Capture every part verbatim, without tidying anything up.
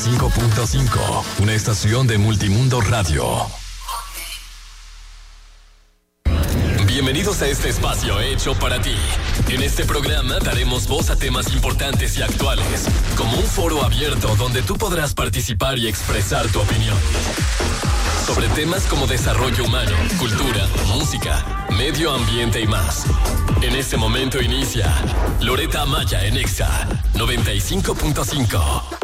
cinco punto cinco, una estación de Multimundo Radio. Bienvenidos a este espacio hecho para ti. En este programa daremos voz a temas importantes y actuales, como un foro abierto donde tú podrás participar y expresar tu opinión. Sobre temas como desarrollo humano, cultura, música, medio ambiente y más. En este momento inicia Loretta Amaya en Exa noventa y cinco punto cinco.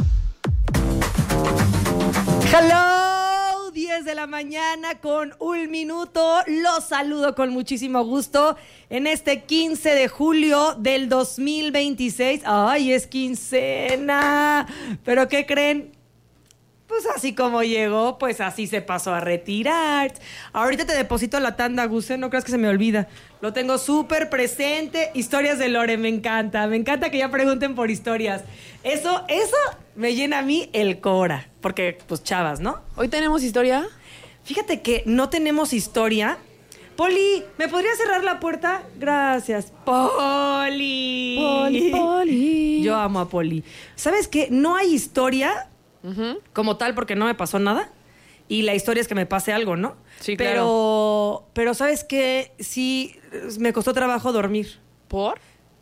Hello, diez de la mañana con un minuto. Los saludo con muchísimo gusto en este quince de julio del dos mil veintiséis. Ay, es quincena. ¿Pero qué creen? Pues así como llegó, pues así se pasó a retirar. Ahorita te deposito la tanda, Guse, no creas que se me olvida. Lo tengo súper presente. Historias de Lore, me encanta. Me encanta que ya pregunten por historias. Eso, eso me llena a mí el cora. Porque, pues, chavas, ¿no? ¿Hoy tenemos historia? Fíjate que no tenemos historia. Poli, ¿me podrías cerrar la puerta? Gracias. Poli. Poli, Poli. Yo amo a Poli. ¿Sabes qué? No hay historia... Uh-huh. como tal, porque no me pasó nada. Y la historia es que me pase algo, ¿no? Sí, pero, claro. Pero, ¿sabes qué? Sí, me costó trabajo dormir. ¿Por?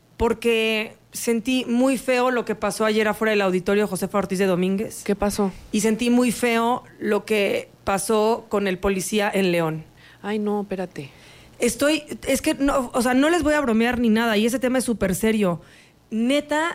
Porque sentí muy feo lo que pasó ayer afuera del auditorio Josefa Ortiz de Domínguez. ¿Qué pasó? Y sentí muy feo lo que pasó con el policía en León. Ay, no, espérate. Estoy... Es que, no, o sea, no les voy a bromear ni nada. Y ese tema es súper serio. Neta,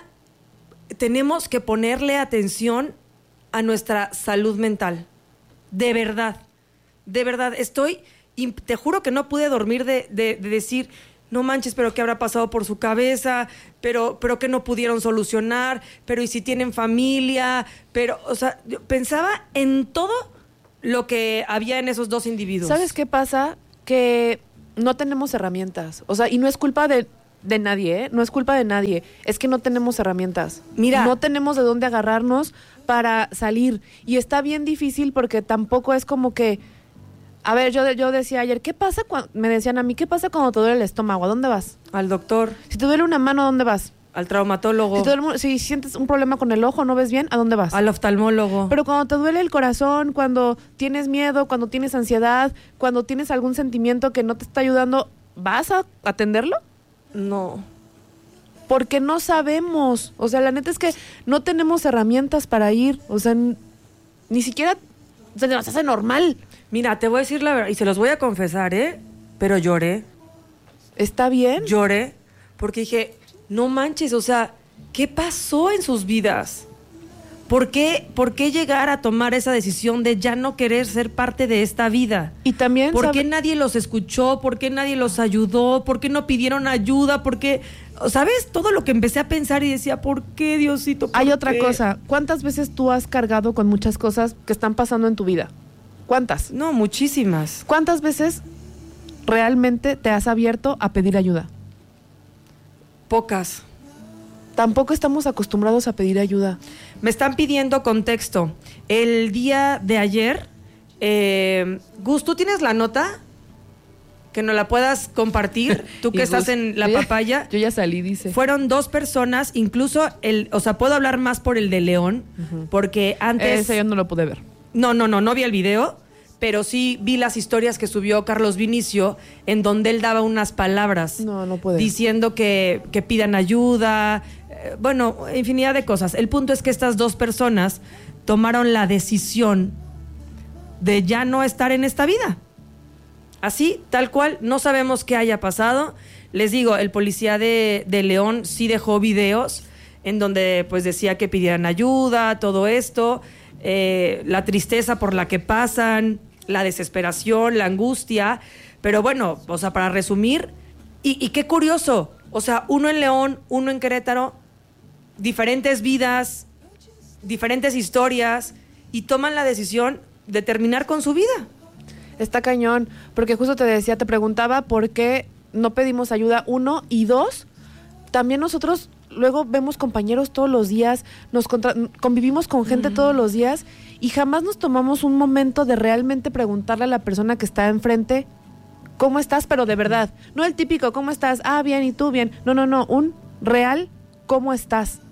tenemos que ponerle atención a nuestra salud mental. De verdad. De verdad. Estoy... Y te juro que no pude dormir de, de, de decir, no manches, pero qué habrá pasado por su cabeza, pero, pero que no pudieron solucionar, pero y si tienen familia, pero, o sea, yo pensaba en todo lo que había en esos dos individuos. ¿Sabes qué pasa? Que no tenemos herramientas. O sea, y no es culpa de... de nadie, ¿eh? No es culpa de nadie. Es que no tenemos herramientas. Mira. No tenemos de dónde agarrarnos para salir. Y está bien difícil porque tampoco es como que... A ver, yo, yo decía ayer, ¿qué pasa cuando... Me decían a mí, ¿qué pasa cuando te duele el estómago? ¿A dónde vas? Al doctor. Si te duele una mano, ¿a dónde vas? Al traumatólogo. Si, te duele, si sientes un problema con el ojo, ¿no ves bien? ¿A dónde vas? Al oftalmólogo. Pero cuando te duele el corazón, cuando tienes miedo, cuando tienes ansiedad, cuando tienes algún sentimiento que no te está ayudando, ¿vas a atenderlo? No. Porque no sabemos. O sea, la neta es que no tenemos herramientas para ir. O sea, n- ni siquiera se nos hace normal. Mira, te voy a decir la verdad, y se los voy a confesar, ¿eh? Pero lloré. ¿Está bien? Lloré porque dije, no manches, o sea, ¿qué pasó en sus vidas? ¿Por qué, por qué llegar a tomar esa decisión de ya no querer ser parte de esta vida? Y también... ¿Por sab- qué nadie los escuchó? ¿Por qué nadie los ayudó? ¿Por qué no pidieron ayuda? ¿Por qué? ¿Sabes? Todo lo que empecé a pensar y decía, ¿por qué, Diosito? ¿Por Hay otra qué? cosa. ¿Cuántas veces tú has cargado con muchas cosas que están pasando en tu vida? ¿Cuántas? No, muchísimas. ¿Cuántas veces realmente te has abierto a pedir ayuda? Pocas. Tampoco estamos acostumbrados a pedir ayuda. Me están pidiendo contexto. El día de ayer, eh, Gus, ¿tú tienes la nota? Que nos la puedas compartir, tú que Y estás Gus, en la yo ya- papaya. Yo ya salí, dice. Fueron dos personas, incluso, el, o sea, puedo hablar más por el de León, Ujú. porque antes... Ese yo no lo pude ver. No, no, no, no vi el video, pero sí vi las historias que subió Carlos Vinicio, en donde él daba unas palabras. No, no puede. Diciendo que, que pidan ayuda, eh, bueno, infinidad de cosas. El punto es que estas dos personas tomaron la decisión de ya no estar en esta vida. Así, tal cual, no sabemos qué haya pasado. Les digo, el policía de, de León sí dejó videos en donde pues decía que pidieran ayuda, todo esto, eh, la tristeza por la que pasan, la desesperación, la angustia. Pero bueno, o sea, para resumir, y, y qué curioso, o sea, uno en León, uno en Querétaro, diferentes vidas, diferentes historias, y toman la decisión de terminar con su vida. Está cañón, porque justo te decía, te preguntaba por qué no pedimos ayuda, uno, y dos, también nosotros luego vemos compañeros todos los días, nos contra- convivimos con gente mm. todos los días, y jamás nos tomamos un momento de realmente preguntarle a la persona que está enfrente, ¿cómo estás? Pero de verdad, no el típico, ¿cómo estás? Ah, bien, ¿y tú? Bien. No, no, no, un real, ¿cómo estás?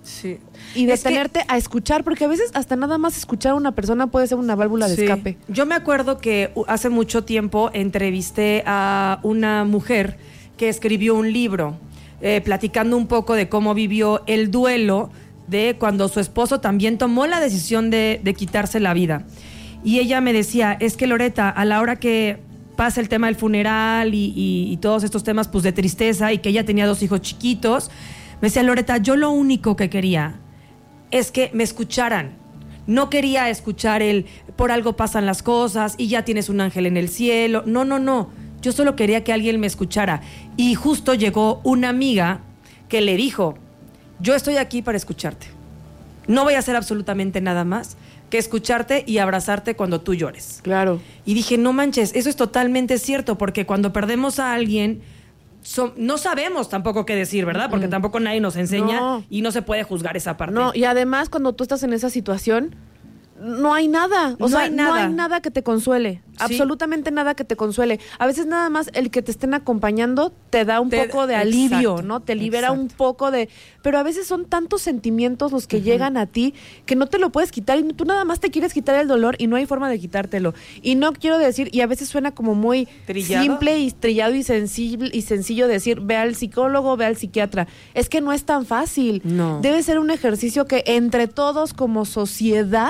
Sí. Y detenerte que, a escuchar, porque a veces hasta nada más escuchar a una persona puede ser una válvula de sí. escape. Yo me acuerdo que hace mucho tiempo entrevisté a una mujer que escribió un libro eh, platicando un poco de cómo vivió el duelo de cuando su esposo también tomó la decisión de, de quitarse la vida. Y ella me decía, es que Loreta, a la hora que pasa el tema del funeral y, y, y todos estos temas pues de tristeza y que ella tenía dos hijos chiquitos, me decía, Loreta, yo lo único que quería es que me escucharan. No quería escuchar el por algo pasan las cosas y ya tienes un ángel en el cielo. No, no, no. Yo solo quería que alguien me escuchara. Y justo llegó una amiga que le dijo, yo estoy aquí para escucharte. No voy a hacer absolutamente nada más que escucharte y abrazarte cuando tú llores. Claro. Y dije, no manches, eso es totalmente cierto, porque cuando perdemos a alguien, so, no sabemos tampoco qué decir, ¿verdad? Porque mm. tampoco nadie nos enseña no. y no se puede juzgar esa parte. No, y además cuando tú estás en esa situación, no hay nada. O no sea, hay nada. no hay nada que te consuele. Sí. Absolutamente nada que te consuele. A veces nada más el que te estén acompañando te da un te, poco de alivio, exacto, ¿no? Te libera exacto. un poco de... Pero a veces son tantos sentimientos los que uh-huh. llegan a ti que no te lo puedes quitar y tú nada más te quieres quitar el dolor y no hay forma de quitártelo. Y no quiero decir, y a veces suena como muy ¿Trillado? simple y trillado y sencillo, y sencillo decir, ve al psicólogo, ve al psiquiatra. Es que no es tan fácil. No. Debe ser un ejercicio que entre todos como sociedad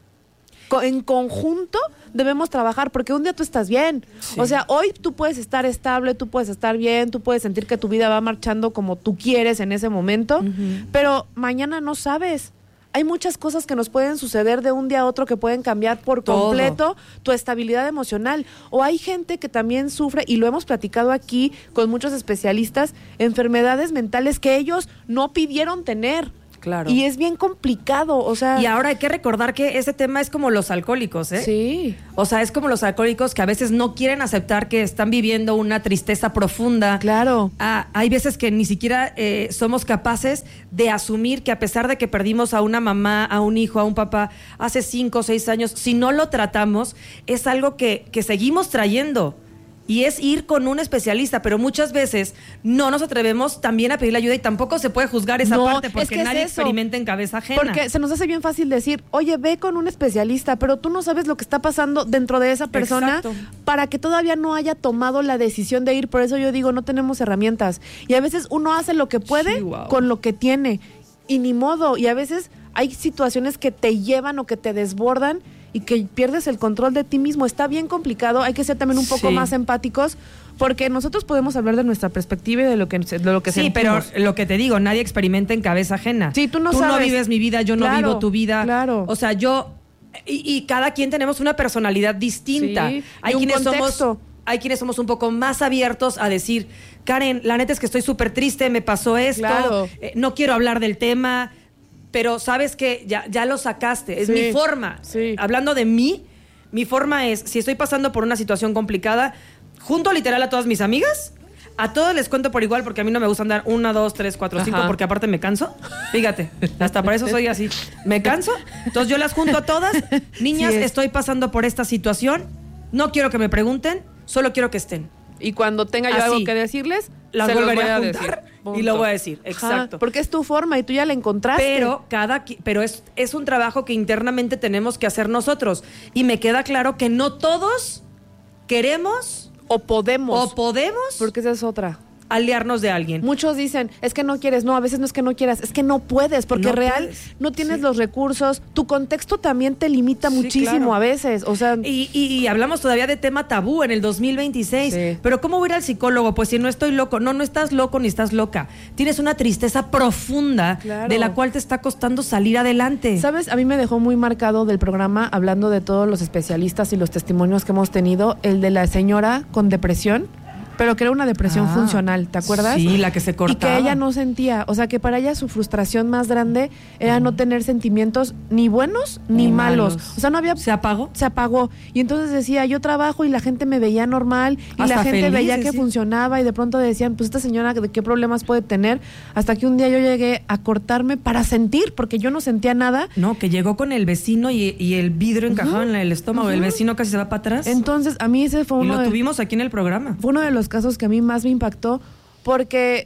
en conjunto debemos trabajar, porque un día tú estás bien, sí. o sea, hoy tú puedes estar estable, tú puedes estar bien, tú puedes sentir que tu vida va marchando como tú quieres en ese momento, uh-huh. pero mañana no sabes. Hay muchas cosas que nos pueden suceder de un día a otro que pueden cambiar por Todo. completo tu estabilidad emocional. O hay gente que también sufre, y lo hemos platicado aquí con muchos especialistas, enfermedades mentales que ellos no pidieron tener. Claro. Y es bien complicado, o sea... Y ahora hay que recordar que ese tema es como los alcohólicos, ¿eh? Sí. O sea, es como los alcohólicos que a veces no quieren aceptar que están viviendo una tristeza profunda. Claro. Ah, hay veces que ni siquiera eh, somos capaces de asumir que a pesar de que perdimos a una mamá, a un hijo, a un papá, hace cinco o seis años, si no lo tratamos, es algo que, que seguimos trayendo. Y es ir con un especialista, pero muchas veces no nos atrevemos también a pedir ayuda y tampoco se puede juzgar esa no, parte porque es que nadie es experimenta en cabeza ajena. Porque se nos hace bien fácil decir, oye, ve con un especialista, pero tú no sabes lo que está pasando dentro de esa persona. Exacto. Para que todavía no haya tomado la decisión de ir. Por eso yo digo, no tenemos herramientas. Y a veces uno hace lo que puede sí, wow. con lo que tiene. Y ni modo. Y a veces hay situaciones que te llevan o que te desbordan y que pierdes el control de ti mismo. Está bien complicado, hay que ser también un poco sí. más empáticos, porque nosotros podemos hablar de nuestra perspectiva y de lo que, de lo que sí, sentimos. Pero lo que te digo, nadie experimenta en cabeza ajena. Sí, tú no tú sabes. no vives mi vida, yo claro, no vivo tu vida. Claro. O sea, yo... Y, y cada quien tenemos una personalidad distinta. Sí, hay quienes somos... Hay quienes somos un poco más abiertos a decir, Karen, la neta es que estoy súper triste, me pasó esto, claro. eh, no quiero hablar del tema... Pero sabes que ya, ya lo sacaste, es sí, mi forma. Sí. Hablando de mí, mi forma es, si estoy pasando por una situación complicada, junto literal a todas mis amigas, a todos les cuento por igual, porque a mí no me gusta andar una, dos, tres, cuatro, cinco, porque aparte me canso. Fíjate, hasta para eso soy así. Me canso, entonces yo las junto a todas. Niñas, sí estoy pasando por esta situación, no quiero que me pregunten, solo quiero que estén. Y cuando tenga yo así, algo que decirles, las se volveré los voy a, a juntar decir. Y lo voy a decir, exacto. Ajá, porque es tu forma y tú ya la encontraste. Pero cada pero es, es un trabajo que internamente tenemos que hacer nosotros. Y me queda claro que no todos queremos o podemos. O podemos. Porque esa es otra. Aliarnos de alguien. Muchos dicen, es que no quieres. No, a veces no es que no quieras, es que no puedes, porque no real puedes. no tienes sí. los recursos. Tu contexto también te limita sí, muchísimo claro. a veces. O sea, y, y, y hablamos todavía de tema tabú en el dos mil veintiséis. Sí. Pero ¿cómo voy a ir al psicólogo? Pues si no estoy loco. No, no estás loco ni estás loca. Tienes una tristeza profunda claro. de la cual te está costando salir adelante. ¿Sabes? A mí me dejó muy marcado del programa, hablando de todos los especialistas y los testimonios que hemos tenido, el de la señora con depresión. Pero que era una depresión ah, funcional, ¿te acuerdas? Sí, la que se cortaba. Y que ella no sentía, o sea, que para ella su frustración más grande era no tener sentimientos ni buenos ni, ni malos. malos. O sea, no había... ¿Se apagó? Se apagó. Y entonces decía, yo trabajo y la gente me veía normal y hasta la gente feliz, veía que sí. funcionaba y de pronto decían, pues esta señora, ¿de qué problemas puede tener? Hasta que un día yo llegué a cortarme para sentir, porque yo no sentía nada. No, que llegó con el vecino y, y el vidrio encajado uh-huh. en el estómago. Uh-huh. El vecino casi se va para atrás. Entonces, a mí ese fue uno Y lo de, tuvimos aquí en el programa. Fue uno de los casos que a mí más me impactó, porque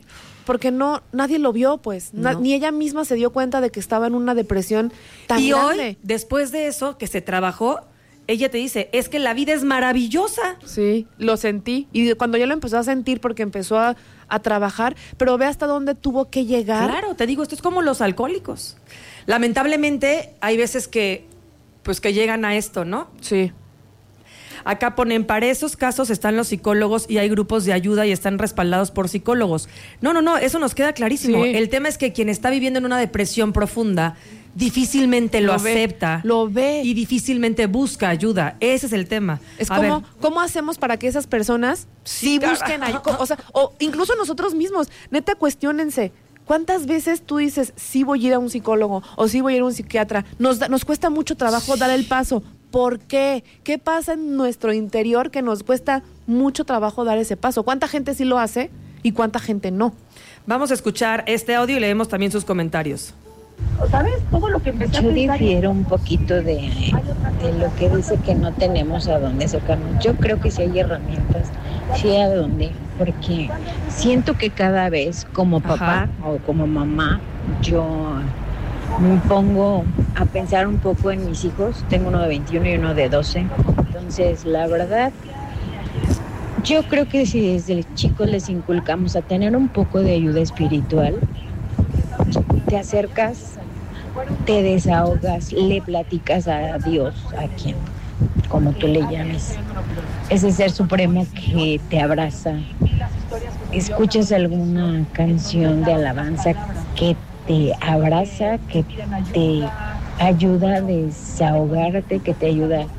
porque no, nadie lo vio, pues, Na- No. ni ella misma se dio cuenta de que estaba en una depresión tan y grande. hoy, después de eso, que se trabajó, ella te dice, es que la vida es maravillosa. Sí, lo sentí. Y cuando yo lo empezó a sentir, porque empezó a, a trabajar, pero ve hasta dónde tuvo que llegar. Claro, te digo, esto es como los alcohólicos. Lamentablemente, hay veces que, pues, que llegan a esto, ¿no? Sí. Acá ponen, para esos casos están los psicólogos y hay grupos de ayuda y están respaldados por psicólogos. No, no, no, eso nos queda clarísimo. Sí. El tema es que quien está viviendo en una depresión profunda difícilmente lo, Lo ve, acepta. lo ve. Y difícilmente busca ayuda. Ese es el tema. Es A como, ver, ¿cómo hacemos para que esas personas sí cara. busquen ayuda? O sea, o incluso nosotros mismos, neta, cuestiónense. ¿Cuántas veces tú dices, sí voy a ir a un psicólogo o sí voy a ir a un psiquiatra? Nos, da- nos cuesta mucho trabajo dar el paso. ¿Por qué? ¿Qué pasa en nuestro interior que nos cuesta mucho trabajo dar ese paso? ¿Cuánta gente sí lo hace y cuánta gente no? vamos a escuchar este audio y leemos también sus comentarios. ¿Sabes? Todo lo que empecé a Yo pensar. difiero un poquito de, de lo que dice que no tenemos a dónde sacarnos. Yo creo que sí hay herramientas, sí hay a dónde, porque siento que cada vez como papá Ajá. o como mamá, yo me pongo a pensar un poco en mis hijos. Tengo uno de veintiuno y uno de doce. Entonces, la verdad, yo creo que si desde chicos les inculcamos a tener un poco de ayuda espiritual, te acercas, te desahogas, le platicas a Dios, a quien, como tú le llames, ese ser supremo que te abraza. Escuchas alguna canción de alabanza que te abraza, que te ayuda a desahogarte, que te ayuda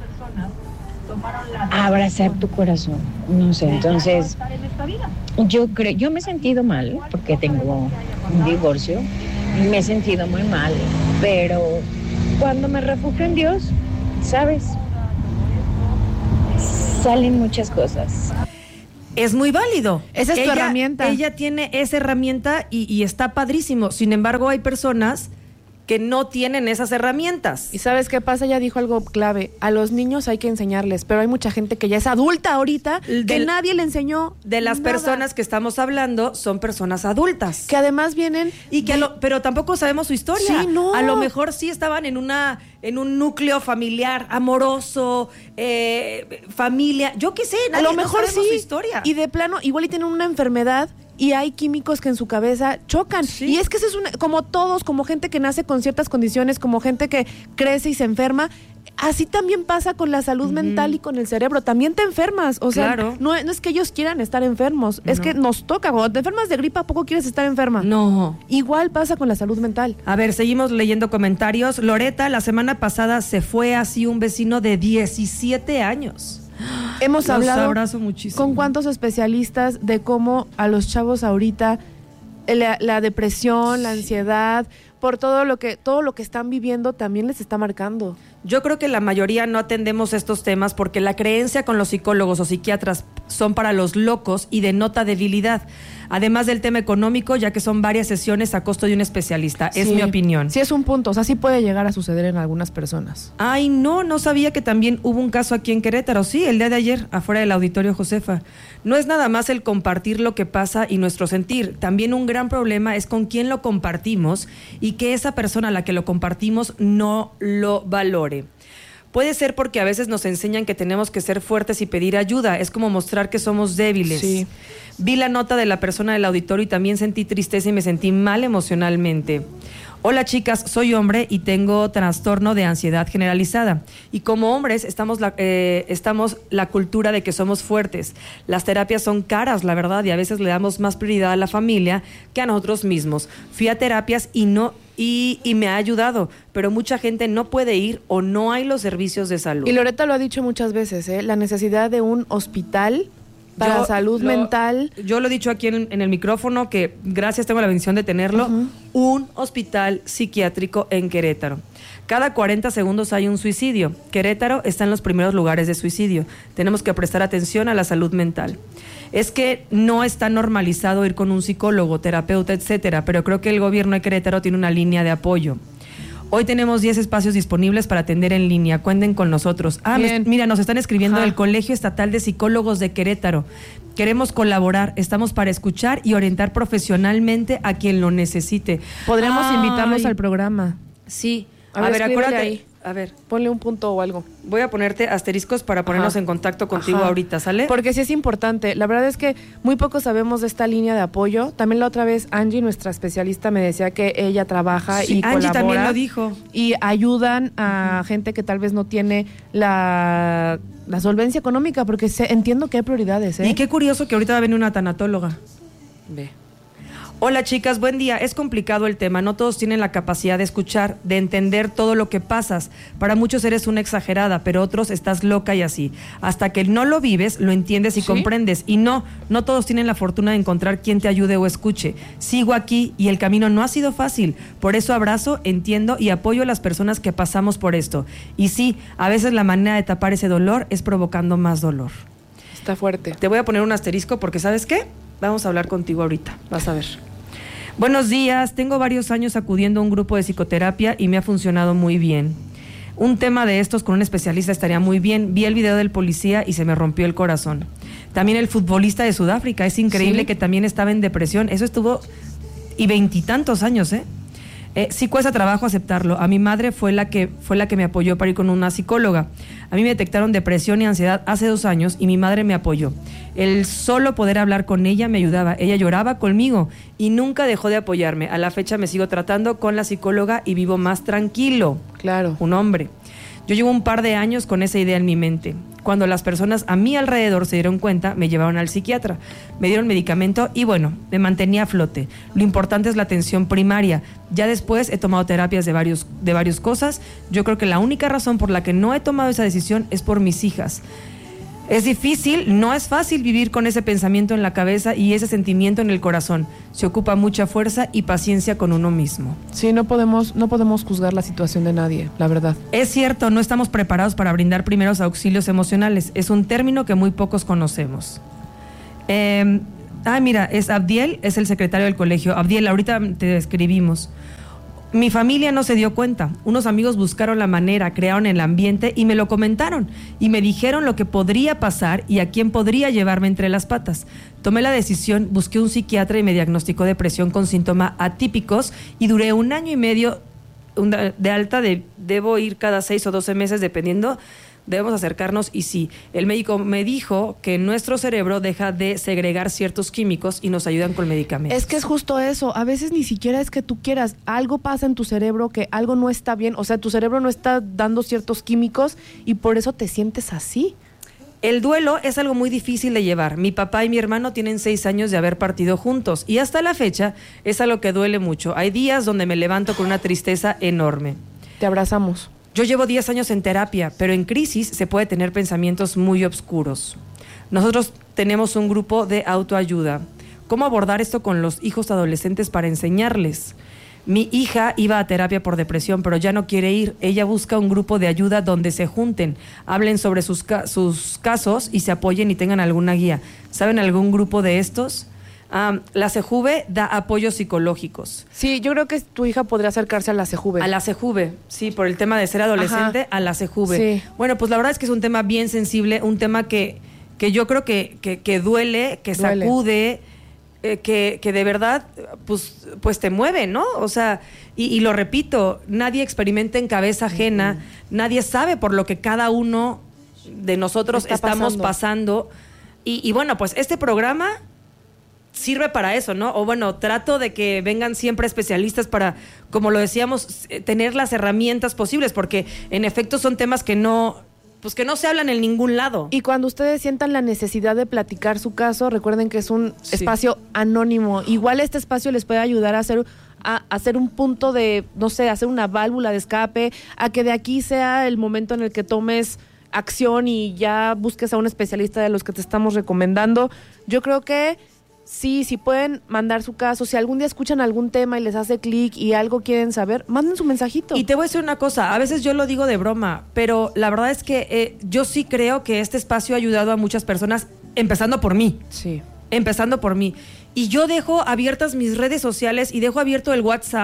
a abrazar tu corazón. No sé, entonces yo creo, yo me he sentido mal porque tengo un divorcio. Me he sentido muy mal, pero cuando me refugio en Dios, ¿sabes? Salen muchas cosas. Es muy válido. Esa es tu Ella- herramienta. Ella tiene esa herramienta y, y está padrísimo. Sin embargo, hay personas que no tienen esas herramientas. ¿Y sabes qué pasa? Ella dijo algo clave. A los niños hay que enseñarles, pero hay mucha gente que ya es adulta ahorita, que Del- nadie le enseñó De las nada. personas que estamos hablando son personas adultas. que además vienen Y que a de- lo- pero tampoco sabemos su historia. Sí, no. A lo mejor sí estaban en una en un núcleo familiar amoroso, eh, familia, yo qué sé, a nadie, lo no mejor sabemos sí su historia. y de plano igual y tienen una enfermedad y hay químicos que en su cabeza chocan. Sí. Y es que eso es una, como todos, como gente que nace con ciertas condiciones, como gente que crece y se enferma, así también pasa con la salud mental y con el cerebro. También te enfermas. O sea, Claro. no, no es que ellos quieran estar enfermos, es No. que nos toca. Cuando te enfermas de gripa, ¿a poco quieres estar enferma? No. Igual pasa con la salud mental. A ver, seguimos leyendo comentarios. Loreta, la semana pasada se fue así un vecino de diecisiete años. Hemos Los hablado abrazo muchísimo. con cuántos especialistas de cómo a los chavos ahorita eh, la, la depresión, la ansiedad, por todo lo que todo lo que están viviendo también les está marcando. Yo creo que la mayoría no atendemos estos temas porque la creencia con los psicólogos o psiquiatras son para los locos y denota debilidad. Además del tema económico, ya que son varias sesiones a costo de un especialista. Es Sí. mi opinión. Sí es un punto, o sea, sí puede llegar a suceder en algunas personas. Ay, no, no sabía que también hubo un caso aquí en Querétaro. Sí, el día de ayer, afuera del auditorio Josefa. No es nada más el compartir lo que pasa y nuestro sentir. También un gran problema es con quién lo compartimos y que esa persona a la que lo compartimos no lo valore. Puede ser porque a veces nos enseñan que tenemos que ser fuertes y pedir ayuda. Es como mostrar que somos débiles. Sí. Vi la nota de la persona del auditorio y también sentí tristeza y me sentí mal emocionalmente. Hola chicas, soy hombre y tengo trastorno de ansiedad generalizada. Y como hombres estamos la, eh, estamos la cultura de que somos fuertes. Las terapias son caras, la verdad, y a veces le damos más prioridad a la familia que a nosotros mismos. Fui a terapias y no y, y me ha ayudado, pero mucha gente no puede ir o no hay los servicios de salud. Y Loreta lo ha dicho muchas veces, ¿eh? La necesidad de un hospital para Yo salud lo- mental. Yo lo he dicho aquí en, en el micrófono que gracias tengo la bendición de tenerlo, Ujú. un hospital psiquiátrico en Querétaro. Cada cuarenta segundos hay un suicidio. Querétaro está en los primeros lugares de suicidio. Tenemos que prestar atención a la salud mental. Es que no está normalizado ir con un psicólogo, terapeuta, etcétera, pero creo que el gobierno de Querétaro tiene una línea de apoyo. Hoy tenemos diez espacios disponibles para atender en línea. Cuenten con nosotros. Ah, me, mira, nos están escribiendo Ajá. del Colegio Estatal de Psicólogos de Querétaro. Queremos colaborar. Estamos para escuchar y orientar profesionalmente a quien lo necesite. Podríamos Ay. invitarlos al programa. Sí. A ver, escríbele acuérdate. ahí. A ver, Ponle un punto o algo. voy a ponerte asteriscos para ponernos Ajá. en contacto contigo Ajá. ahorita, ¿sale? Porque sí es importante. La verdad es que muy poco sabemos de esta línea de apoyo. También la otra vez Angie, nuestra especialista, me decía que ella trabaja Sí, y Angie colabora. también lo dijo. Y ayudan a gente que tal vez no tiene la, la solvencia económica, porque sé- entiendo que hay prioridades, ¿eh? Y qué curioso que ahorita va a venir una tanatóloga. Ve. Hola chicas, buen día. Es complicado el tema, no todos tienen la capacidad de escuchar, de entender todo lo que pasas. Para muchos eres una exagerada, pero otros estás loca y así. Hasta que no lo vives, lo entiendes y ¿Sí? comprendes. Y no, no todos tienen la fortuna de encontrar quien te ayude o escuche. Sigo aquí y el camino no ha sido fácil. Por eso abrazo, entiendo y apoyo a las personas que pasamos por esto. Y sí, a veces la manera de tapar ese dolor es provocando más dolor. Está fuerte. Te voy a poner un asterisco porque ¿sabes qué? Vamos a hablar contigo ahorita, vas a ver. Buenos días, tengo varios años acudiendo a un grupo de psicoterapia y me ha funcionado muy bien. Un tema de estos con un especialista estaría muy bien. Vi el video del policía y se me rompió el corazón. También el futbolista de Sudáfrica, es increíble ¿Sí? que también estaba en depresión. Eso estuvo y veintitantos años, ¿eh? Eh, sí cuesta trabajo aceptarlo. A mi madre fue la que fue la que me apoyó para ir con una psicóloga. A mí me detectaron depresión y ansiedad hace dos años y mi madre me apoyó. El solo poder hablar con ella me ayudaba. Ella lloraba conmigo y nunca dejó de apoyarme. A la fecha me sigo tratando con la psicóloga y vivo más tranquilo. Claro. Un hombre. Yo llevo un par de años con esa idea en mi mente. Cuando las personas a mi alrededor se dieron cuenta, me llevaron al psiquiatra. Me dieron medicamento y bueno, me mantenía a flote. Lo importante es la atención primaria. Ya después he tomado terapias de varios, de varias cosas. Yo creo que la única razón por la que no he tomado esa decisión es por mis hijas. Es difícil, no es fácil vivir con ese pensamiento en la cabeza y ese sentimiento en el corazón. Se ocupa mucha fuerza y paciencia con uno mismo. Sí, no podemos, no podemos juzgar la situación de nadie, la verdad. Es cierto, no estamos preparados para brindar primeros auxilios emocionales. Es un término que muy pocos conocemos. Eh, ah, mira, es Abdiel, es el secretario del colegio. Abdiel, ahorita te escribimos. Mi familia no se dio cuenta. Unos amigos buscaron la manera, crearon el ambiente y me lo comentaron. Y me dijeron lo que podría pasar y a quién podría llevarme entre las patas. Tomé la decisión, busqué un psiquiatra y me diagnosticó depresión con síntomas atípicos y duré un año y medio de alta. De, debo ir cada seis o doce meses dependiendo. Debemos acercarnos y sí, el médico me dijo que nuestro cerebro deja de segregar ciertos químicos y nos ayudan con medicamentos. Es que es justo eso, a veces ni siquiera es que tú quieras, algo pasa en tu cerebro que algo no está bien, o sea, tu cerebro no está dando ciertos químicos y por eso te sientes así. El duelo es algo muy difícil de llevar. Mi papá y mi hermano tienen seis años de haber partido juntos y hasta la fecha es algo que duele mucho. Hay días donde me levanto con una tristeza enorme. Te abrazamos. Yo llevo diez años en terapia, pero en crisis se puede tener pensamientos muy oscuros. Nosotros tenemos un grupo de autoayuda. ¿Cómo abordar esto con los hijos adolescentes para enseñarles? Mi hija iba a terapia por depresión, pero ya no quiere ir. Ella busca un grupo de ayuda donde se junten, hablen sobre sus, ca- sus casos y se apoyen y tengan alguna guía. ¿Saben algún grupo de estos? Um, la CEJUVE da apoyos psicológicos. Sí, yo creo que tu hija podría acercarse a la CEJUVE. A la CEJUVE, sí, por el tema de ser adolescente, Ajá. a la CEJUVE. Sí. Bueno, pues la verdad es que es un tema bien sensible, un tema que, que yo creo que, que, que duele, que Duele. sacude, eh, que, que de verdad pues, pues te mueve, ¿no? O sea, y, y lo repito, nadie experimenta en cabeza ajena, uh-huh. Nadie sabe por lo que cada uno de nosotros Está estamos pasando. pasando. Y, y bueno, pues este programa sirve para eso, ¿no? O bueno, trato de que vengan siempre especialistas para, como lo decíamos, tener las herramientas posibles, porque en efecto son temas que no, pues que no se hablan en ningún lado. Y cuando ustedes sientan la necesidad de platicar su caso, recuerden que es un Sí. espacio anónimo. Igual este espacio les puede ayudar a hacer, a hacer un punto de, no sé, hacer una válvula de escape, a que de aquí sea el momento en el que tomes acción y ya busques a un especialista de los que te estamos recomendando. Yo creo que sí, si pueden mandar su caso, si algún día escuchan algún tema y les hace clic y algo quieren saber, manden su mensajito. Y te voy a decir una cosa, a veces yo lo digo de broma, pero la verdad es que eh, yo sí creo que este espacio ha ayudado a muchas personas, empezando por mí. Sí. Empezando por mí. Y yo dejo abiertas mis redes sociales y dejo abierto el WhatsApp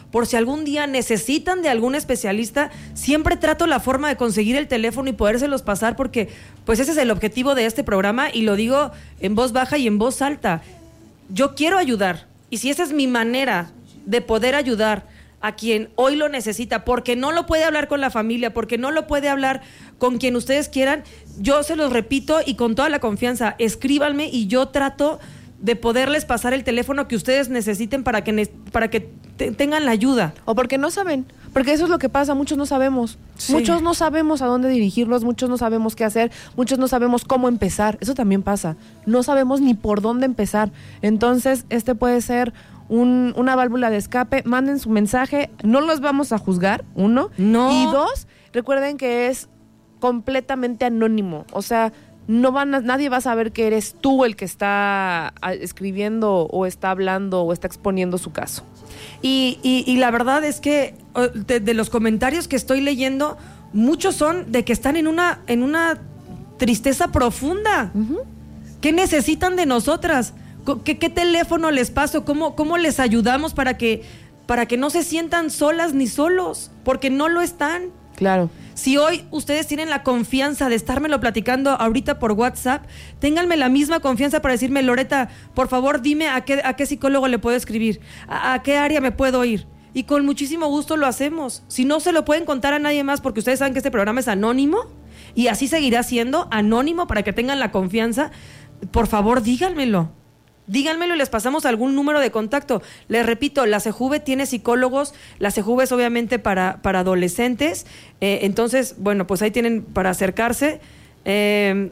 por si algún día necesitan de algún especialista, siempre trato la forma de conseguir el teléfono y podérselos pasar, porque pues ese es el objetivo de este programa, y lo digo en voz baja y en voz alta. Yo quiero ayudar, y si esa es mi manera de poder ayudar a quien hoy lo necesita, porque no lo puede hablar con la familia, porque no lo puede hablar con quien ustedes quieran, yo se los repito y con toda la confianza, escríbanme y yo trato de poderles pasar el teléfono que ustedes necesiten para que, ne- para que te- tengan la ayuda. O porque no saben, porque eso es lo que pasa, muchos no sabemos. Sí. Muchos no sabemos a dónde dirigirlos, muchos no sabemos qué hacer, muchos no sabemos cómo empezar. Eso también pasa. No sabemos ni por dónde empezar. Entonces, este puede ser un, una válvula de escape. Manden su mensaje, no los vamos a juzgar, uno. No. Y dos, recuerden que es completamente anónimo. O sea, no van a, nadie va a saber que eres tú el que está a, escribiendo o está hablando o está exponiendo su caso. Y, y, y la verdad es que de, de los comentarios que estoy leyendo, muchos son de que están en una, en una tristeza profunda. Uh-huh. ¿Qué necesitan de nosotras? ¿Qué, qué teléfono les paso? ¿Cómo, cómo les ayudamos para que, para que no se sientan solas ni solos? Porque no lo están. Claro. Si hoy ustedes tienen la confianza de estármelo platicando ahorita por WhatsApp, ténganme la misma confianza para decirme, Loreta, por favor dime a qué, a qué psicólogo le puedo escribir, a, a qué área me puedo ir. Y con muchísimo gusto lo hacemos. Si no se lo pueden contar a nadie más, porque ustedes saben que este programa es anónimo, y así seguirá siendo anónimo para que tengan la confianza, por favor díganmelo. Díganmelo y les pasamos algún número de contacto. Les repito, la CEJUVE tiene psicólogos, la CEJUVE es obviamente para, para adolescentes, eh, entonces, bueno, pues ahí tienen para acercarse. Eh,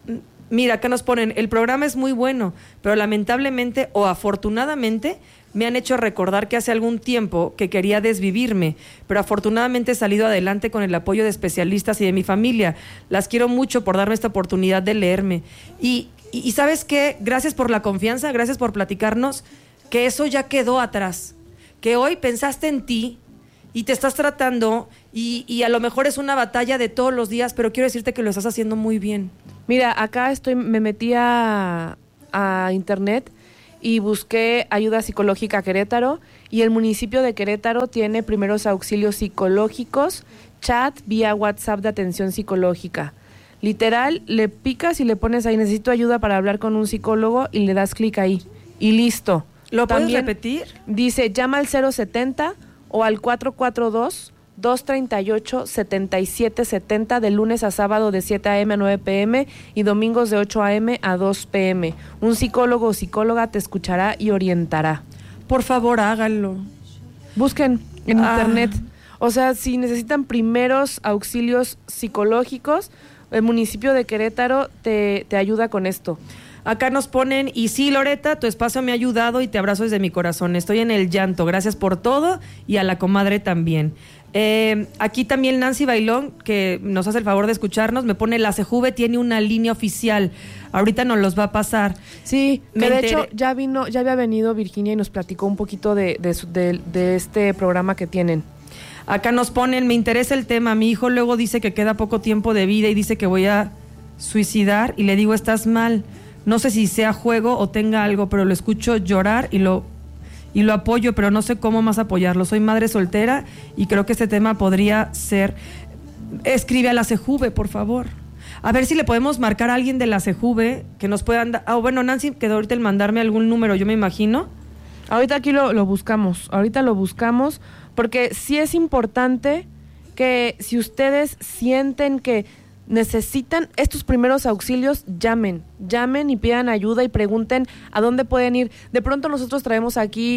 mira, acá nos ponen, el programa es muy bueno, pero lamentablemente o afortunadamente me han hecho recordar que hace algún tiempo que quería desvivirme, pero afortunadamente he salido adelante con el apoyo de especialistas y de mi familia. Las quiero mucho por darme esta oportunidad de leerme. Y Y, y ¿sabes qué? Gracias por la confianza, gracias por platicarnos, que eso ya quedó atrás, que hoy pensaste en ti y te estás tratando y, y a lo mejor es una batalla de todos los días, pero quiero decirte que lo estás haciendo muy bien. Mira, acá estoy, me metí a, a internet y busqué ayuda psicológica Querétaro, y el municipio de Querétaro tiene primeros auxilios psicológicos, chat vía WhatsApp de atención psicológica. Literal, le picas y le pones ahí, necesito ayuda para hablar con un psicólogo, y le das clic ahí. Y listo. ¿Lo puedes También repetir? Dice, llama al cero setenta o al cuatro cuatro dos, dos tres ocho, siete siete siete cero de lunes a sábado de siete a.m. a nueve pe.eme y domingos de ocho a.m. a dos pe.eme. Un psicólogo o psicóloga te escuchará y orientará. Por favor, háganlo. Busquen en Ah. internet. O sea, si necesitan primeros auxilios psicológicos, el municipio de Querétaro te, te ayuda con esto. Acá nos ponen, y sí, Loreta, tu espacio me ha ayudado y te abrazo desde mi corazón. Estoy en el llanto, gracias por todo, y a la comadre también. Eh, aquí también Nancy Bailón, que nos hace el favor de escucharnos, me pone, la CEJUVE tiene una línea oficial, ahorita nos los va a pasar. Sí, que Me de enteré. hecho ya vino, ya había venido Virginia y nos platicó un poquito de, de, su- de, de este programa que tienen. Acá nos ponen, me interesa el tema, mi hijo luego dice que queda poco tiempo de vida y dice que voy a suicidar, y le digo, estás mal, no sé si sea juego o tenga algo, pero lo escucho llorar y lo, y lo apoyo, pero no sé cómo más apoyarlo. Soy madre soltera y creo que este tema podría ser... Escribe a la CEJUVE, por favor. A ver si le podemos marcar a alguien de la CEJUVE que nos puedan dar... Ah, bueno, Nancy quedó ahorita el mandarme algún número, yo me imagino. Ahorita aquí lo, lo buscamos, ahorita lo buscamos, porque sí es importante que si ustedes sienten que necesitan estos primeros auxilios, llamen, llamen y pidan ayuda y pregunten a dónde pueden ir. De pronto nosotros traemos aquí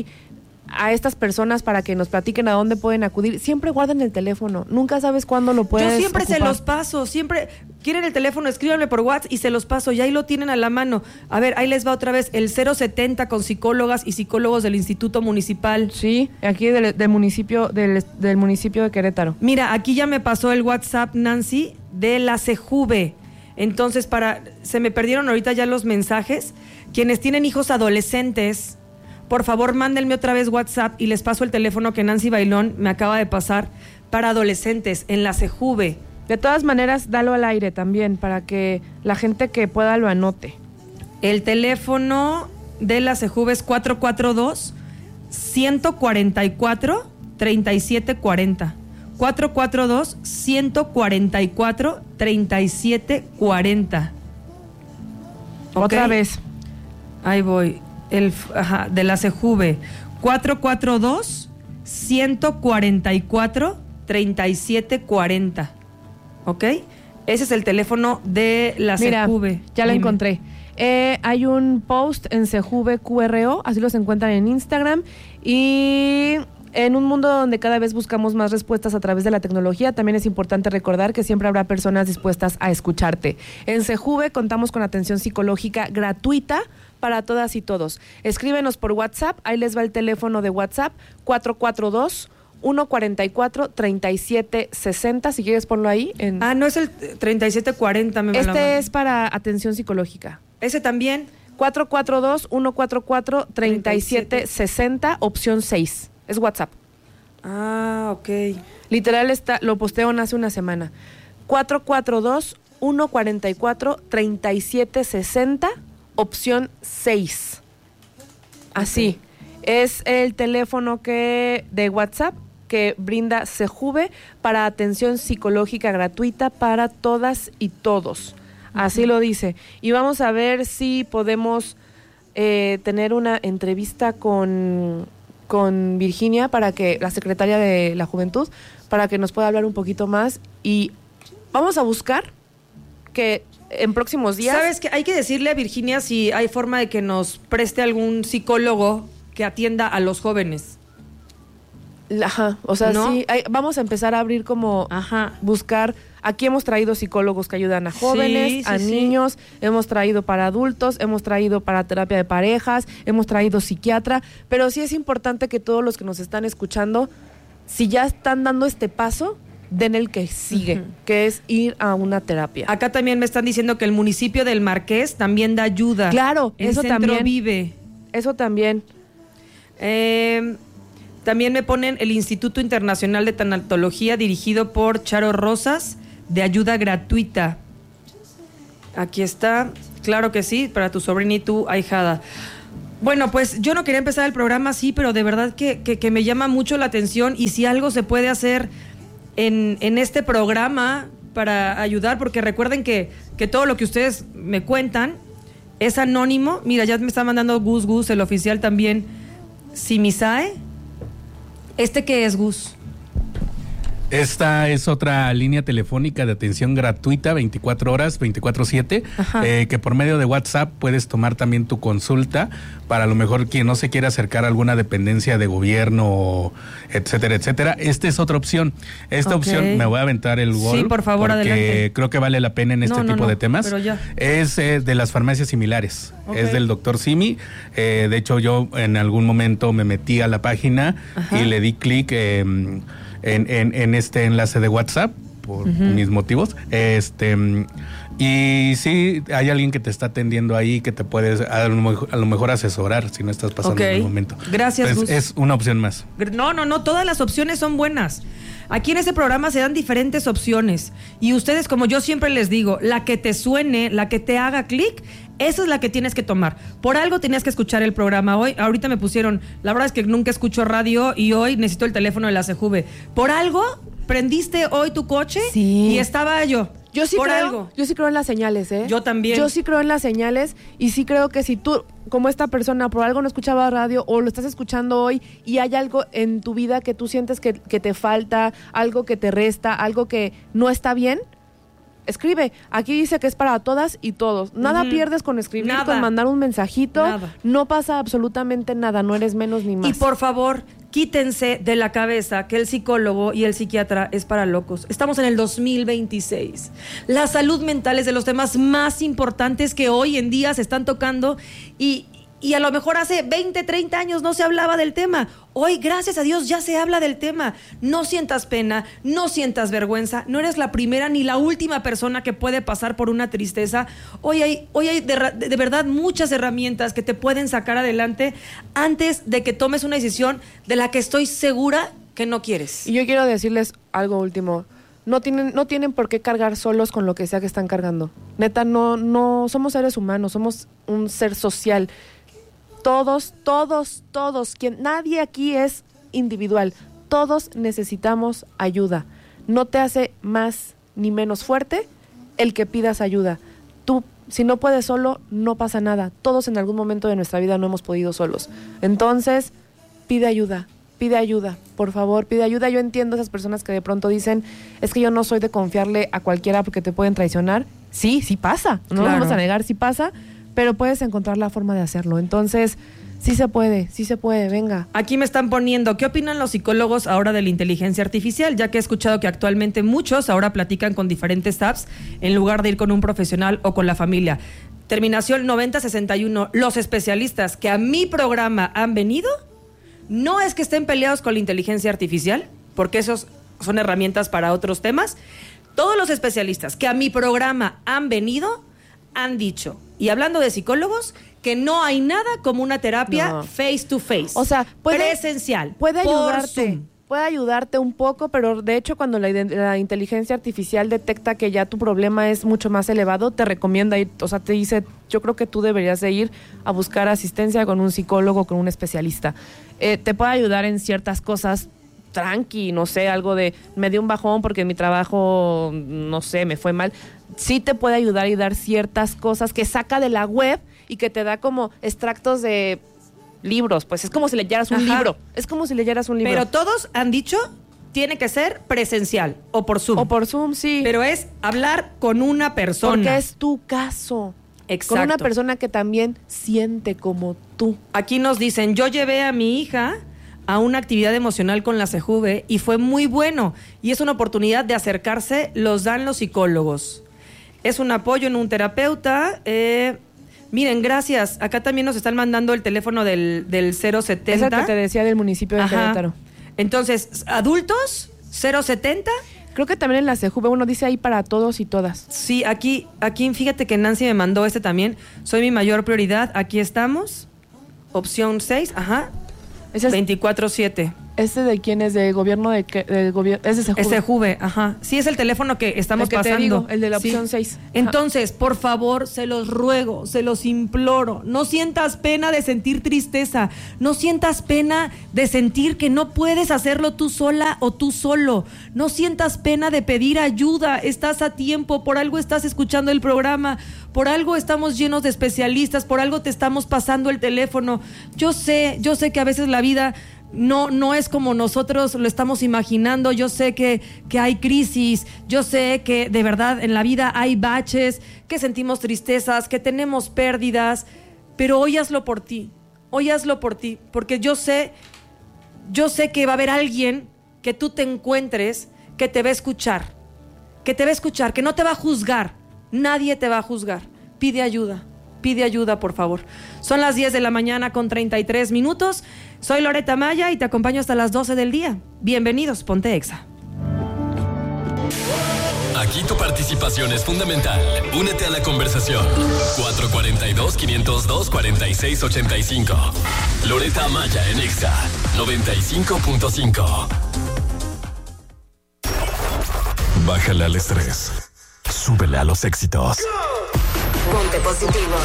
a estas personas para que nos platiquen a dónde pueden acudir. Siempre guarden el teléfono, nunca sabes cuándo lo puedes Yo siempre se ocupar. los paso, siempre quieren el teléfono, escríbanme por WhatsApp y se los paso, y ahí lo tienen a la mano. A ver, ahí les va otra vez, el cero setenta con psicólogas y psicólogos del Instituto Municipal. Sí, aquí del, del municipio del, del municipio de Querétaro. Mira, aquí ya me pasó el WhatsApp, Nancy, de la CEJUVE. Entonces, para, se me perdieron ahorita ya los mensajes. Quienes tienen hijos adolescentes, por favor, mándenme otra vez WhatsApp y les paso el teléfono que Nancy Bailón me acaba de pasar para adolescentes en la CEJUVE. De todas maneras, dalo al aire también para que la gente que pueda lo anote. El teléfono de la CEJUVE es cuatro cuatro dos, uno cuatro cuatro, treinta y siete cuarenta. cuatro cuatro dos, uno cuatro cuatro, treinta y siete cuarenta. Otra ¿Ok? vez. Ahí voy. El, ajá, de la Sejuve. cuatro cuatro dos, uno cuatro cuatro, treinta y siete cuarenta. ¿Ok? Ese es el teléfono de la Mira, Sejuve. ya lo Dime. encontré. Eh, hay un post en Sejuve Q R O, así los encuentran en Instagram. Y en un mundo donde cada vez buscamos más respuestas a través de la tecnología, también es importante recordar que siempre habrá personas dispuestas a escucharte. En Sejuve contamos con atención psicológica gratuita para todas y todos. Escríbenos por WhatsApp, ahí les va el teléfono de WhatsApp, cuatro cuatro dos, uno cuatro cuatro, treinta y siete sesenta. Si quieres ponlo ahí. En... Ah, no es el treinta y siete cuarenta. Me Este malaba. es para atención psicológica. Ese también. cuatro cuatro dos, uno cuatro cuatro, treinta y siete sesenta, opción seis. Es WhatsApp. Ah, ok. Literal está, lo postearon hace una semana. cuatro cuatro dos, uno cuatro cuatro, treinta y siete sesenta, opción seis. Así. Es el teléfono que de WhatsApp que brinda Sejuve para atención psicológica gratuita para todas y todos. Así uh-huh. lo dice. Y vamos a ver si podemos eh, tener una entrevista con, con Virginia, para que, la secretaria de la Juventud, para que nos pueda hablar un poquito más. Y vamos a buscar que en próximos días... ¿Sabes qué? Hay que decirle a Virginia si hay forma de que nos preste algún psicólogo que atienda a los jóvenes. Ajá, o sea, ¿no? sí, hay, vamos a empezar a abrir como, Ajá. buscar, aquí hemos traído psicólogos que ayudan a jóvenes, sí, sí, a sí. niños, hemos traído para adultos, hemos traído para terapia de parejas, hemos traído psiquiatra, pero sí es importante que todos los que nos están escuchando, si ya están dando este paso, den el que sigue, uh-huh. que es ir a una terapia. Acá también me están diciendo que el municipio del Marqués también da ayuda. Claro, el eso centro también. Vive. Eso también. Eh, también me ponen el Instituto Internacional de Tanatología, dirigido por Charo Rosas, de ayuda gratuita. Aquí está, claro que sí, para tu sobrina y tu ahijada. Bueno, pues yo no quería empezar el programa así, pero de verdad que, que, que me llama mucho la atención, y si algo se puede hacer en, en este programa para ayudar, porque recuerden que, que todo lo que ustedes me cuentan es anónimo. Mira, ya me está mandando Gus Gus, el oficial también, Simisae. ¿Este qué es, Gus? Esta es otra línea telefónica de atención gratuita, veinticuatro horas, veinticuatro siete, eh, que por medio de WhatsApp puedes tomar también tu consulta para a lo mejor quien no se quiera acercar a alguna dependencia de gobierno, etcétera, etcétera. Esta es otra opción. Esta Okay. opción, me voy a aventar el gol. Sí, por favor, porque adelante. creo que vale la pena en este No, no, tipo no, de temas. pero ya. Es eh, de las farmacias similares. Okay. Es del doctor Simi. Eh, de hecho, yo en algún momento me metí a la página Ajá. y le di clic eh, En, en, en este enlace de WhatsApp por uh-huh. mis motivos, este y sí hay alguien que te está atendiendo ahí, que te puedes a lo mejor, a lo mejor asesorar si no estás pasando Okay. un momento. Gracias, Entonces, Gus. es una opción más. No, no, no, todas las opciones son buenas. Aquí en este programa se dan diferentes opciones, y ustedes, como yo siempre les digo, la que te suene, la que te haga clic, esa es la que tienes que tomar. Por algo tenías que escuchar el programa hoy. Ahorita me pusieron, la verdad es que nunca escucho radio y hoy necesito el teléfono de la Sejuve. Por algo prendiste hoy tu coche Sí. y estaba yo. Yo sí por creo, algo. yo sí creo en las señales, ¿eh? Yo también. Yo sí creo en las señales, y sí creo que si tú, como esta persona, por algo no escuchaba radio o lo estás escuchando hoy y hay algo en tu vida que tú sientes que, que te falta, algo que te resta, algo que no está bien, escribe. Aquí dice que es para todas y todos. Nada Ujú. pierdes con escribir, Nada. con mandar un mensajito. Nada. No pasa absolutamente nada, no eres menos ni más. Y por favor, quítense de la cabeza que el psicólogo y el psiquiatra es para locos. Estamos en el dos mil veintiséis. La salud mental es de los temas más importantes que hoy en día se están tocando, y, y a lo mejor hace veinte, treinta años no se hablaba del tema. Hoy, gracias a Dios, ya se habla del tema. No sientas pena, no sientas vergüenza. No eres la primera ni la última persona que puede pasar por una tristeza. Hoy hay, hoy hay de, de verdad muchas herramientas que te pueden sacar adelante antes de que tomes una decisión de la que estoy segura que no quieres. Y yo quiero decirles algo último. No tienen, no tienen por qué cargar solos con lo que sea que están cargando. Neta, no, no somos seres humanos, somos un ser social. Todos, todos, todos, quien, nadie aquí es individual. Todos necesitamos ayuda. No te hace más ni menos fuerte el que pidas ayuda. Tú, si no puedes solo, no pasa nada. Todos en algún momento de nuestra vida no hemos podido solos. Entonces, pide ayuda, pide ayuda, por favor, pide ayuda. Yo entiendo a esas personas que de pronto dicen, es que yo no soy de confiarle a cualquiera porque te pueden traicionar. Sí, sí pasa, no Claro. lo vamos a negar, sí pasa, pero puedes encontrar la forma de hacerlo. Entonces, sí se puede, sí se puede, venga. Aquí me están poniendo, ¿qué opinan los psicólogos ahora de la inteligencia artificial? Ya que he escuchado que actualmente muchos ahora platican con diferentes apps en lugar de ir con un profesional o con la familia. Terminación noventa sesenta y uno. Los especialistas que a mi programa han venido, no es que estén peleados con la inteligencia artificial, porque esos son herramientas para otros temas. Todos los especialistas que a mi programa han venido, han dicho, y hablando de psicólogos, que no hay nada como una terapia No. face to face. O sea, puede, presencial. Puede por ayudarte. Zoom. Puede ayudarte un poco, pero de hecho cuando la, ide- la inteligencia artificial detecta que ya tu problema es mucho más elevado, te recomienda ir, o sea, te dice, yo creo que tú deberías de ir a buscar asistencia con un psicólogo, con un especialista. Eh, te puede ayudar en ciertas cosas, tranqui, no sé, algo de, me dio un bajón porque en mi trabajo, no sé, me fue mal. Sí te puede ayudar y dar ciertas cosas que saca de la web y que te da como extractos de libros, pues es como si leyeras un Ajá. libro, es como si leyeras un libro. Pero todos han dicho, tiene que ser presencial o por Zoom. O por Zoom, sí. Pero es hablar con una persona. porque es tu caso. Exacto. Con una persona que también siente como tú. Aquí nos dicen, yo llevé a mi hija a una actividad emocional con la CEJUVE y fue muy bueno. Y es una oportunidad de acercarse, los dan los psicólogos. Es un apoyo en un terapeuta. Eh, miren, gracias. Acá también nos están mandando el teléfono del, del cero setenta. Es el que te decía del municipio de Ajá. Querétaro. Entonces, adultos, cero setenta. Creo que también en la CEJUVE uno dice ahí para todos y todas. Sí, aquí, aquí fíjate que Nancy me mandó este también. Soy mi mayor prioridad. Aquí estamos. Opción seis, ajá. Ese es, veinticuatro siete. ¿Este de quién es? ¿De gobierno de qué? Del gobierno, es de CEJUVE. Ese Juve, ajá. Sí, es el teléfono que estamos El que te pasando. digo, el de la Sí. opción seis. Ajá. Entonces, por favor, se los ruego, se los imploro. No sientas pena de sentir tristeza. No sientas pena de sentir que no puedes hacerlo tú sola o tú solo. No sientas pena de pedir ayuda. Estás a tiempo. Por algo estás escuchando el programa. Por algo estamos llenos de especialistas. Por algo te estamos pasando el teléfono. Yo sé, yo sé que a veces la vida no, no es como nosotros lo estamos imaginando. Yo sé que, que hay crisis, yo sé que de verdad en la vida hay baches, que sentimos tristezas, que tenemos pérdidas, pero hoy hazlo por ti, hoy hazlo por ti, porque yo sé, yo sé que va a haber alguien que tú te encuentres que te va a escuchar, que te va a escuchar, que no te va a juzgar, nadie te va a juzgar. Pide ayuda. Pide ayuda, por favor. Son las diez de la mañana con treinta y tres minutos. Soy Loreta Maya y te acompaño hasta las doce del día. Bienvenidos, Ponte Exa. Aquí tu participación es fundamental. Únete a la conversación. cuatro cuatro dos, cinco cero dos, cuatro seis ocho cinco. Loreta Maya en Exa noventa y cinco punto cinco. Bájale al estrés. Súbele a los éxitos. Ponte positivo.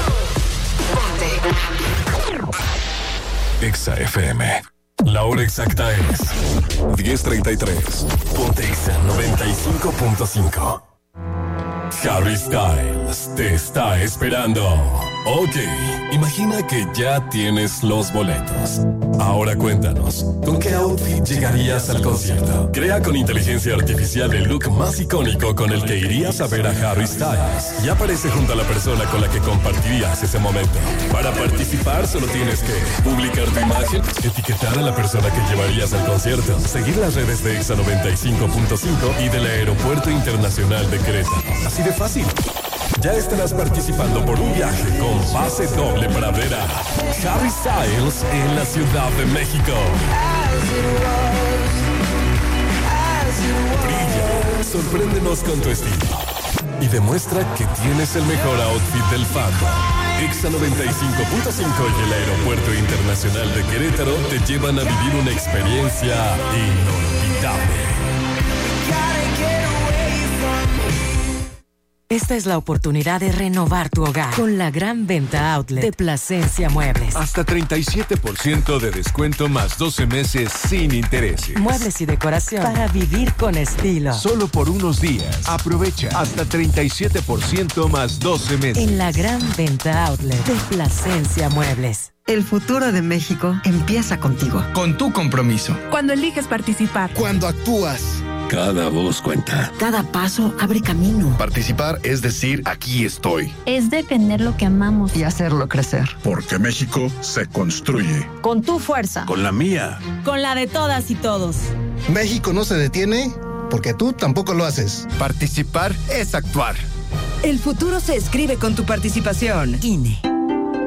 Ponte. Exa F M. La hora exacta es diez treinta y tres. Ponte Exa noventa y cinco punto cinco. Harry Styles te está esperando. Ok, imagina que ya tienes los boletos. Ahora cuéntanos, ¿con qué outfit llegarías al concierto? Crea con inteligencia artificial el look más icónico con el que irías a ver a Harry Styles y aparece junto a la persona con la que compartirías ese momento. Para participar solo tienes que publicar tu imagen, etiquetar a la persona que llevarías al concierto, seguir las redes de Exa noventa y cinco punto cinco y del Aeropuerto Internacional de Querétaro. Así de fácil. Ya estarás participando por un viaje con pase doble para ver a Harry Styles en la Ciudad de México. Brilla, sorpréndenos con tu estilo y demuestra que tienes el mejor outfit del fandom. Exa noventa y cinco punto cinco y el Aeropuerto Internacional de Querétaro te llevan a vivir una experiencia inolvidable. Esta es la oportunidad de renovar tu hogar con la gran venta outlet de Plasencia Muebles. Hasta treinta y siete por ciento de descuento más doce meses sin intereses. Muebles y decoración para vivir con estilo. Solo por unos días. Aprovecha hasta treinta y siete por ciento más doce meses. En la gran venta outlet de Plasencia Muebles. El futuro de México empieza contigo. Con tu compromiso. Cuando eliges participar. Cuando actúas. Cada voz cuenta. Cada paso abre camino. Participar es decir, aquí estoy. Es defender lo que amamos. Y hacerlo crecer. Porque México se construye. Con tu fuerza. Con la mía. Con la de todas y todos. México no se detiene porque tú tampoco lo haces. Participar es actuar. El futuro se escribe con tu participación. I N E.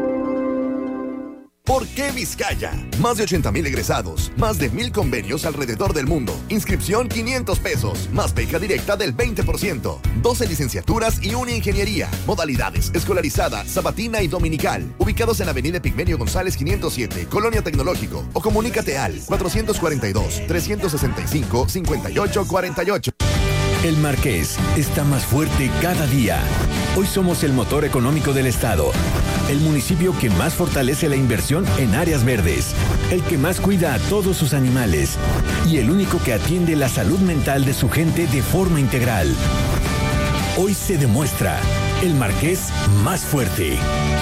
¿Por qué Vizcaya? Más de ochenta mil egresados, más de mil convenios alrededor del mundo. Inscripción quinientos pesos, más beca directa del veinte por ciento. doce licenciaturas y una ingeniería. Modalidades, escolarizada, sabatina y dominical. Ubicados en Avenida Pigmenio González quinientos siete, Colonia Tecnológico. O comunícate al cuatrocientos cuarenta y dos, trescientos sesenta y cinco, cincuenta y ocho cuarenta y ocho. El Marqués está más fuerte cada día. Hoy somos el motor económico del estado, el municipio que más fortalece la inversión en áreas verdes, el que más cuida a todos sus animales y el único que atiende la salud mental de su gente de forma integral. Hoy se demuestra el Marqués más fuerte.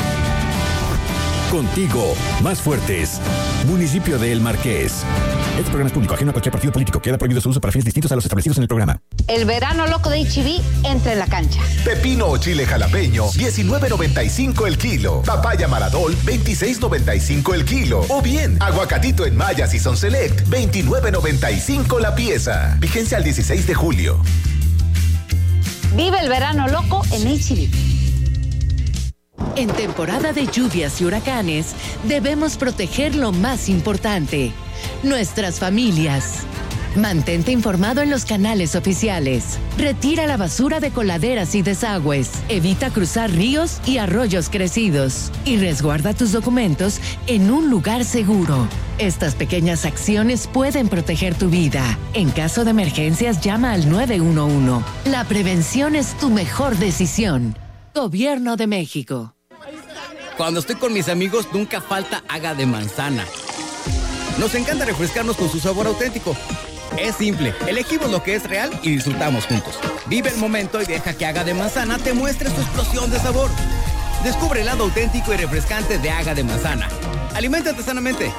Contigo, más fuertes. Municipio de El Marqués. Este programa es público, ajeno a cualquier partido político. Queda prohibido su uso para fines distintos a los establecidos en el programa. El verano loco de H E B entra en la cancha. Pepino o chile jalapeño, diecinueve noventa y cinco el kilo. Papaya Maradol, veintiséis noventa y cinco el kilo. O bien, aguacatito en Maya Season Select, veintinueve noventa y cinco la pieza. Vigencia al dieciséis de julio. Vive el verano loco en H E B. En temporada de lluvias y huracanes, debemos proteger lo más importante, nuestras familias. Mantente informado en los canales oficiales. Retira la basura de coladeras y desagües. Evita cruzar ríos y arroyos crecidos. Y resguarda tus documentos en un lugar seguro. Estas pequeñas acciones pueden proteger tu vida. En caso de emergencias, llama al nueve uno uno. La prevención es tu mejor decisión. Gobierno de México. Cuando estoy con mis amigos, nunca falta Haga de Manzana. Nos encanta refrescarnos con su sabor auténtico. Es simple, elegimos lo que es real y disfrutamos juntos. Vive el momento y deja que Haga de Manzana te muestre su explosión de sabor. Descubre el lado auténtico y refrescante de Haga de Manzana. Aliméntate sanamente.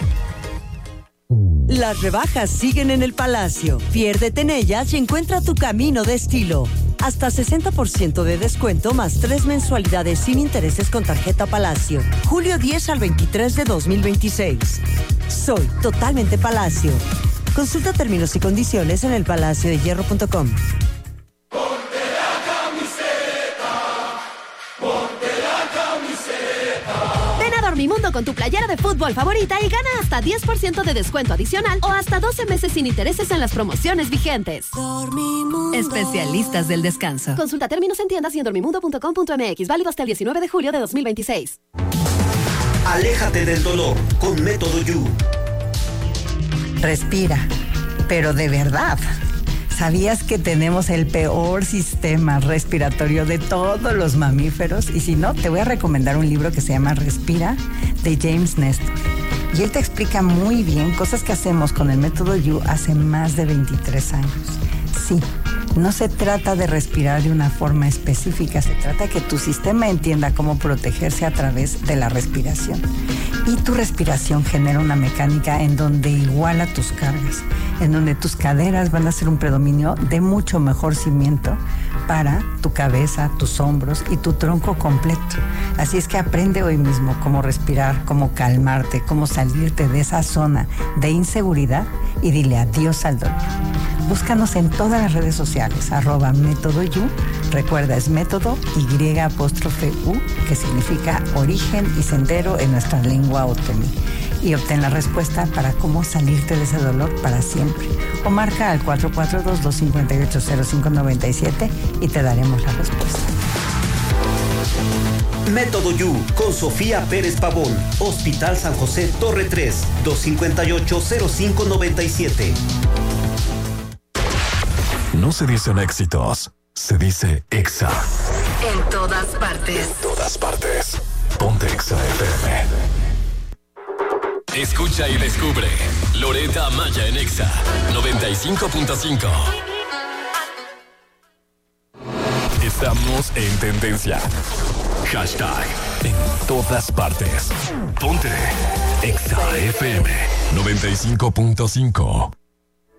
Las rebajas siguen en el Palacio. Piérdete en ellas y encuentra tu camino de estilo. Hasta sesenta por ciento de descuento más tres mensualidades sin intereses con tarjeta Palacio. Julio diez al veintitrés de dos mil veintiséis. Soy totalmente Palacio. Consulta términos y condiciones en el palacio de hierro punto com. Dormimundo con tu playera de fútbol favorita y gana hasta diez por ciento de descuento adicional o hasta doce meses sin intereses en las promociones vigentes. Dormimundo. Especialistas del descanso. Consulta términos en tiendas y en dormimundo punto com punto m x. Válido hasta el diecinueve de julio de dos mil veintiséis. Aléjate del dolor con Método You. Respira, pero de verdad. ¿Sabías que tenemos el peor sistema respiratorio de todos los mamíferos? Y si no, te voy a recomendar un libro que se llama Respira, de James Nestor. Y él te explica muy bien cosas que hacemos con el Método You hace más de veintitrés años. Sí, no se trata de respirar de una forma específica, se trata de que tu sistema entienda cómo protegerse a través de la respiración. Y tu respiración genera una mecánica en donde iguala tus cargas, en donde tus caderas van a ser un predominio de mucho mejor cimiento para tu cabeza, tus hombros y tu tronco completo. Así es que aprende hoy mismo cómo respirar, cómo calmarte, cómo salirte de esa zona de inseguridad y dile adiós al dolor. Búscanos en todas las redes sociales, arroba Método You. Recuerda, es método Y apóstrofe U, que significa origen y sendero en nuestra lengua otomí. Y obtén la respuesta para cómo salirte de ese dolor para siempre. O marca al cuatro cuatro dos, dos cinco ocho, cero cinco nueve siete y te daremos la respuesta. Método You con Sofía Pérez Pavón. Hospital San José Torre tres, dos cinco ocho, cero cinco nueve siete. No se dicen éxitos, se dice Exa. En todas partes. En todas partes. Ponte Exa F M. Escucha y descubre Loretta Amaya en Exa noventa y cinco punto cinco. Estamos en tendencia. Hashtag en todas partes. Ponte Exa F M noventa y cinco punto cinco.